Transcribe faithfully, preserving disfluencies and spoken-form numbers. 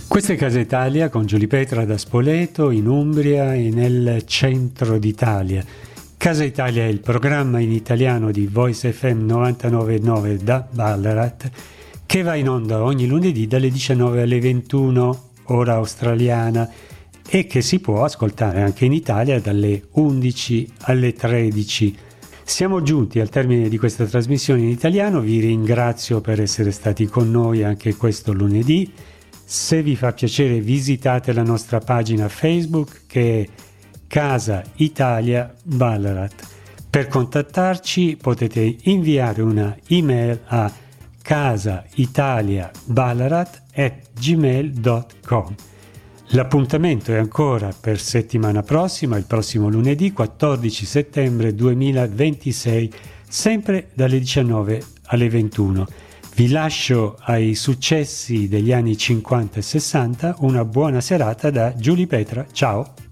Questa è Casa Italia con Giulio Petra da Spoleto, in Umbria e nel centro d'Italia. Casa Italia è il programma in italiano di Voice F M novantanove virgola nove da Ballarat, che va in onda ogni lunedì dalle diciannove alle ventuno, ora australiana, e che si può ascoltare anche in Italia dalle undici alle tredici. Siamo giunti al termine di questa trasmissione in italiano, vi ringrazio per essere stati con noi anche questo lunedì. Se vi fa piacere visitate la nostra pagina Facebook che è Casa Italia Ballarat. Per contattarci potete inviare una email a casaitaliaballarat at gmail dot com. L'appuntamento è ancora per settimana prossima, il prossimo lunedì quattordici settembre duemilaventisei, sempre dalle diciannove alle ventuno. Vi lascio ai successi degli anni cinquanta e sessanta, una buona serata da Giulio Petra, ciao!